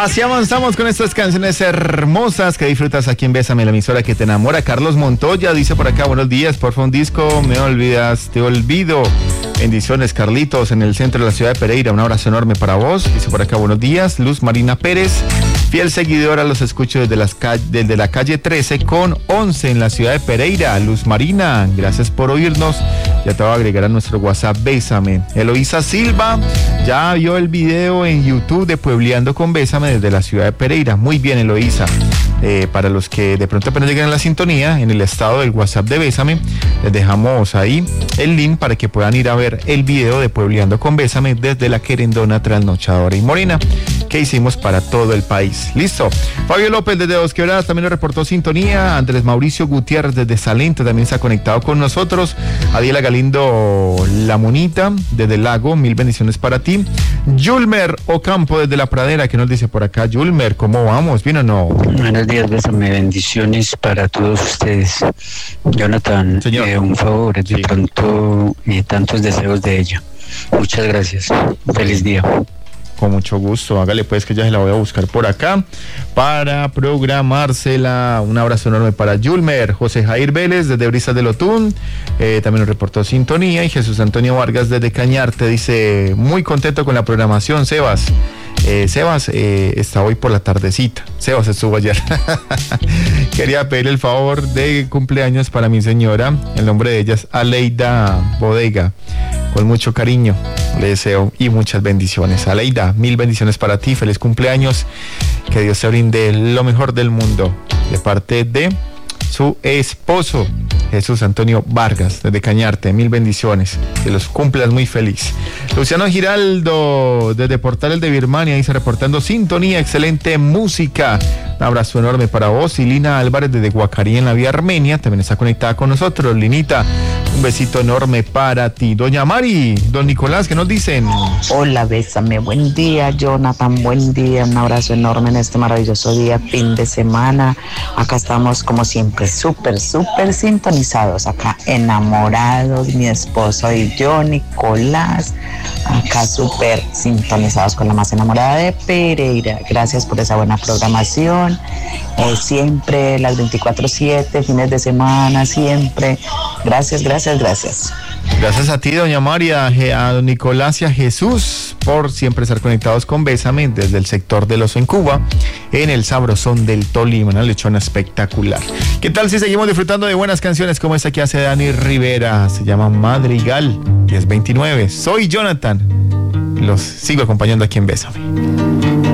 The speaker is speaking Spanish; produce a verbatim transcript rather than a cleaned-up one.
Así avanzamos con estas canciones hermosas que disfrutas aquí en Bésame, la emisora que te enamora. Carlos Montoya dice por acá, buenos días, porfa un disco, me olvidas, te olvido. Bendiciones, Carlitos, en el centro de la ciudad de Pereira, un abrazo enorme para vos. Dice por acá, buenos días, Luz Marina Pérez, fiel seguidora, los escucho desde, las ca- desde la calle trece con once en la ciudad de Pereira. Luz Marina, gracias por oírnos. Ya te voy a agregar a nuestro WhatsApp, Bésame. Eloísa Silva, ya vio el video en YouTube de Puebleando con Bésame desde la ciudad de Pereira. Muy bien, Eloísa. Eh, para los que de pronto apenas llegan a la sintonía, en el estado del WhatsApp de Bésame, les dejamos ahí el link para que puedan ir a ver el video de Puebleando con Bésame desde la querendona, trasnochadora y morena que hicimos para todo el país. Listo. Fabio López desde Dos Quebradas también nos reportó sintonía. Andrés Mauricio Gutiérrez desde Salento también se ha conectado con nosotros. Adiela Galindo La Monita desde el Lago, mil bendiciones para ti. Yulmer Ocampo desde La Pradera, que nos dice por acá, Yulmer, ¿cómo vamos? ¿Bien o no? Buenos días, Bésame, bendiciones para todos ustedes. Jonathan, Señor. Eh, un favor, de Sí. pronto eh, tantos deseos de ella. Muchas gracias. Feliz día. Con mucho gusto, hágale pues que ya se la voy a buscar por acá para programársela. Un abrazo enorme para Yulmer. José Jair Vélez desde Brisas del Otún, eh, también nos reportó sintonía. Y Jesús Antonio Vargas desde Cañarte dice, muy contento con la programación, Sebas. Eh, Sebas eh, está hoy por la tardecita. Sebas estuvo ayer. Quería pedir el favor de cumpleaños para mi señora. El nombre de ella es Aleida Bodega. Con mucho cariño le deseo y muchas bendiciones. Aleida, mil bendiciones para ti. Feliz cumpleaños. Que Dios te brinde lo mejor del mundo. De parte de su esposo, Jesús Antonio Vargas, desde Cañarte. Mil bendiciones. Que los cumplas muy feliz. Luciano Giraldo, desde Portales de Birmania, dice reportando sintonía, excelente música. Un abrazo enorme para vos. Y Lina Álvarez, desde Guacarí, en la vía Armenia, también está conectada con nosotros. Linita, un besito enorme para ti. Doña Mari, don Nicolás, ¿qué nos dicen? Hola, Bésame, buen día, Jonathan, buen día, un abrazo enorme en este maravilloso día, fin de semana. Acá estamos, como siempre, súper, súper sintonizados, acá enamorados, mi esposo y yo, Nicolás, acá súper sintonizados con la más enamorada de Pereira. Gracias por esa buena programación, eh, siempre las veinticuatro siete, fines de semana, siempre. Gracias, gracias, gracias. Gracias a ti, doña María, a don Nicolás y a Jesús por siempre estar conectados con Bésame desde el sector del Oso en Cuba, en el sabrosón del Tolima, una lechona espectacular. ¿Qué tal si seguimos disfrutando de buenas canciones como esta que hace Dani Rivera? Se llama Madrigal, diez veintinueve. Soy Jonathan, los sigo acompañando aquí en Bésame.